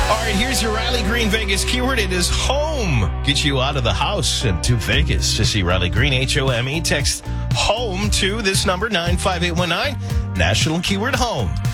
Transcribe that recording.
All right, here's your Riley Green Vegas keyword. It is home. Get you out of the house and to Vegas to see Riley Green, HOME. Text home to this number, 95819. National keyword home.